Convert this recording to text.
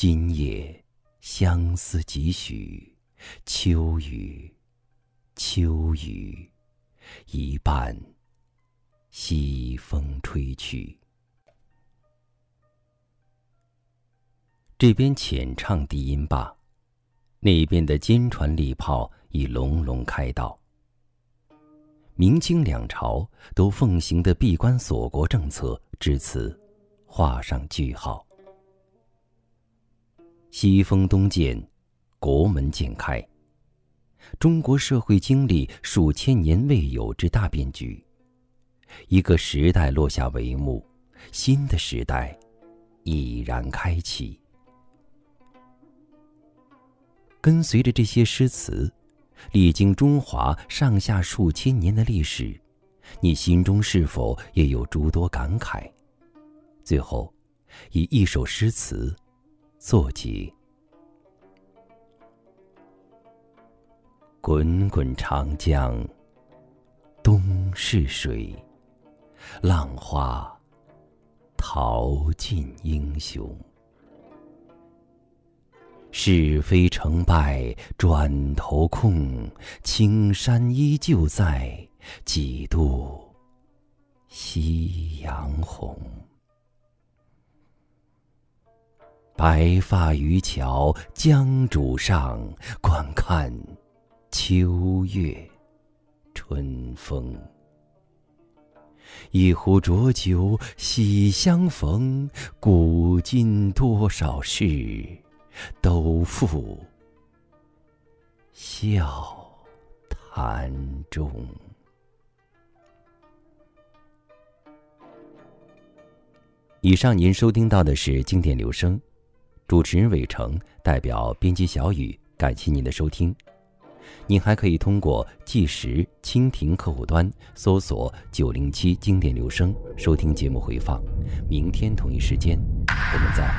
今夜相思几许，秋雨秋雨，一半西风吹去。这边浅唱低音罢，那边的坚船利炮已隆隆开道。明清两朝都奉行的闭关锁国政策至此画上句号。西风东渐，国门渐开，中国社会经历数千年未有之大变局，一个时代落下帷幕，新的时代已然开启。跟随着这些诗词，历经中华上下数千年的历史，你心中是否也有诸多感慨？最后以一首诗词作结。滚滚长江东逝水，浪花淘尽英雄。是非成败转头空，青山依旧在，几度夕阳红。白发渔樵江渚上，观看秋月春风。一壶浊酒喜相逢，古今多少事，都付笑谈中。以上您收听到的是经典留声，主持人伟成，代表编辑小雨，感谢您的收听。您还可以通过计时蜻蜓客户端搜索907经典留声收听节目回放。明天同一时间我们再会。